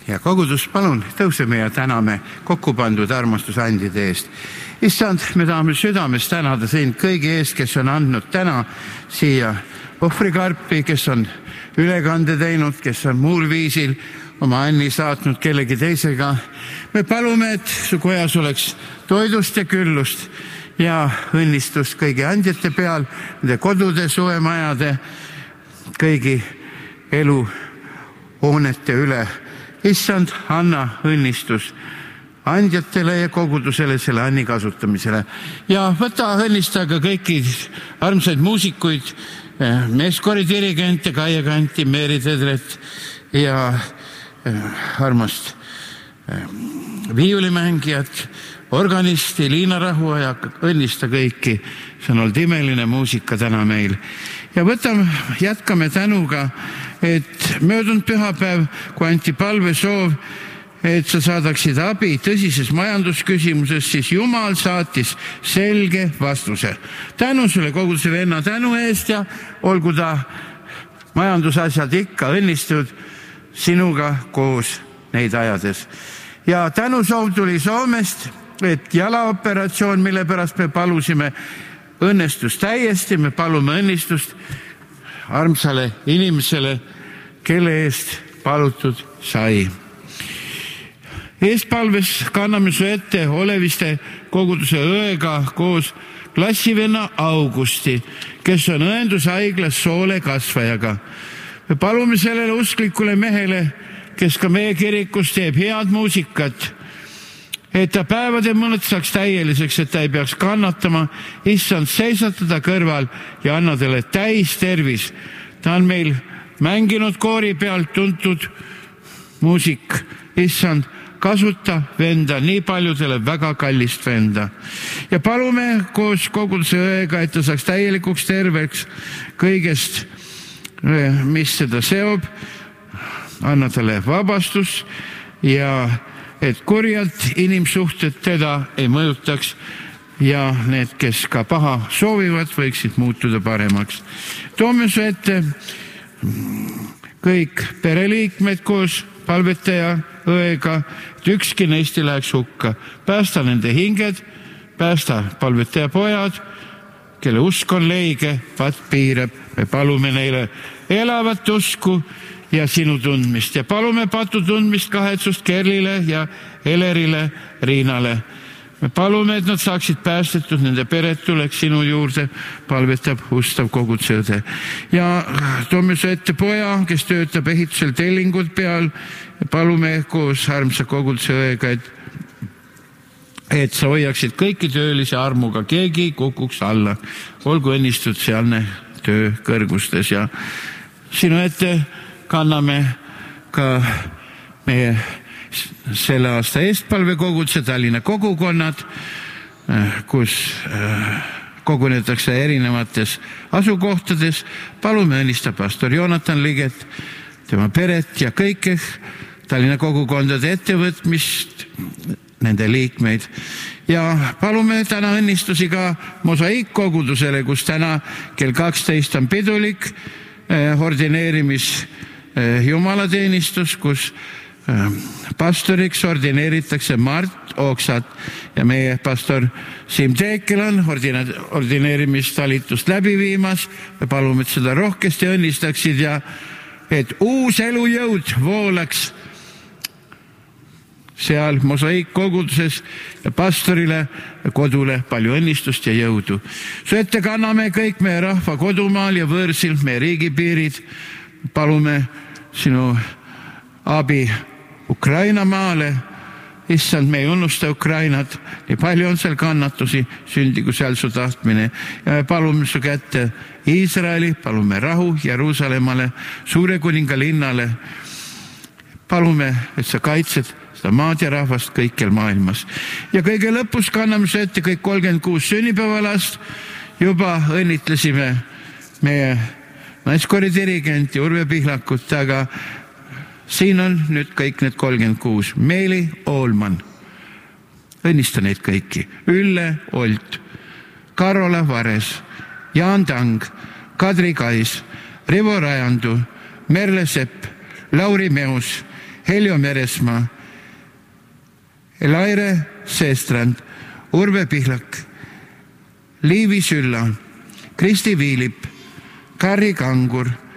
ja kogudus, palun tõuseme ja täname kokku pandud armastusandide eest. Issand, me tahame südames tänada sind kõigi eest, kes on andnud täna siia ohvrikarpi, kes on ülekande teinud, kes on muul viisil oma anni saatnud kellegi teisega. Me palume, et su kojas oleks toidust ja küllust ja õnnistust kõigi andjate peal, nende kodude, suvemajade, kõigi eluhoonete üle. Issand, anna õnnistus andjatele ja kogudusele selle anni kasutamisele. Ja võta õnnista ka kõiki armsaid muusikuid, meeskori dirigente, Kaie Kanti, Meeri Tedret ja armast viiulimängijat, organisti Liina Rahuaja, õnnista kõiki. See on olnud imeline muusika täna meil. Ja jätkame tänuga, et möödunud pühapäev, kui anti palve soov, et sa saadaksid abi tõsises majandusküsimuses, siis Jumal saatis selge vastuse. Tänu sulle koguduse venna tänu eest ja olgu ta majandusasjad ikka õnnistud sinuga koos neid ajades. Ja tänusoov tuli Soomest, et jalaoperatsioon, mille pärast me palusime, õnnestus täiesti. Me palume õnnistust armsale inimesele, kelle eest palutud sai. Eestpalves kanname su ette Oleviste koguduse õega koos klassivenna Augusti, kes on õendushaiglas soolekasvajaga. Me palume sellele usklikule mehele, kes ka meie kirikus teeb head muusikat, et ta päevade mõned saaks täieliseks, et ta ei peaks kannatama. Issand, seisata ta kõrval ja anna talle täis tervis. Ta on meil mänginud koori pealt tuntud muusik. Issand, kasuta venda, nii paljudele väga kallist venda. Ja palume koos koguduse õega, et ta saaks täielikuks terveks kõigest, mis seda seob. Anna talle vabastus ja et kurjalt inimsuhted teda ei mõjutaks ja need, kes ka paha soovivad, võiksid muutuda paremaks. Toome su ette kõik pereliikmed koos palvetaja õega, et ükski neist ei läheks hukka. Päästa nende hinged, päästa palvetaja pojad, kelle usk on leige, vat piirab. Me palume neile elavat usku ja sinu tundmist ja palume patu tundmist, kahetsust Kerlile ja Elerile, Riinale. Me palume, et nad saaksid päästetud, nende pered tuleks sinu juurde, palvetab ustav koguduse õde. Ja toome su ette poja, kes töötab ehitusel tellingud peal ja palume koos armsa koguduse õega, et sa hoiaksid kõiki töölisi armuga, keegi ei kukuks alla. Olgu õnnistud sealne töö kõrgustes ja sinu ette kanname ka meie selle aasta eestpalve koguduse Tallinna kogukonnad, kus kogunetakse erinevates asukohtades. Palume õnnista pastor Joonatan Liget, tema peret ja kõike Tallinna kogukondade ettevõtmist, nende liikmeid. Ja palume täna õnnistusi ka Mosaiikkogudusele, kus täna kell 12 on pidulik ordineerimis jumalateenistus, kus pastoriks ordineeritakse Mart Ooksat ja meie pastor Siim Teekel on ordineerimistalitust läbi viimas. Me palume, et seda rohkesti õnnistaksid ja et uus elujõud voolaks seal Mosaiikkoguduses ja pastorile ja kodule palju õnnistust ja jõudu. Su ette kanname kõik meie rahva kodumaal ja võõrsil, meie riigipiirid. Palume sinu abi Ukraina maale. Issand, me ei unusta Ukrainat, nii palju on seal kannatusi, sündigu seal su tahtmine. Ja me palume su kätte Iisraeli, palume rahu Jeruusalemmale, suure kuninga linnale. Palume, et sa kaitsed seda maad ja rahvast kõikjal maailmas. Ja kõige lõpus kanname su ette kõik 36 sünnipäevalast. Juba õnnitlesime meie naiskori dirigenti Urve Pihlakut, aga siin on nüüd kõik need 36. Meeli Oolman. Õnnista neid kõiki. Ülle Olt, Karola Vares, Jaan Tang, Kadri Kais, Rivo Rajandu, Merle Sepp, Lauri Meus, Heljo Meresmaa, Elaire Seestrand, Urve Pihlak, Liivi Sülla, Kristi Viilip, Karri Kangur,